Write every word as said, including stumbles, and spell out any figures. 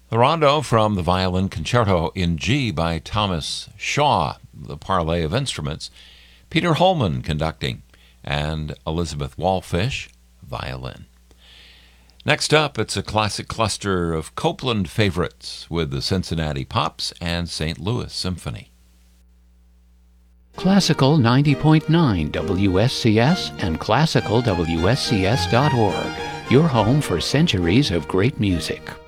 The rondo from the Violin Concerto in G by Thomas Shaw, the Parley of Instruments, Peter Holman conducting, and Elizabeth Wallfish, violin. Next up, it's a classic cluster of Copland favorites with the Cincinnati Pops and Saint Louis Symphony. Classical ninety point nine W S C S and classical W S C S dot org, your home for centuries of great music.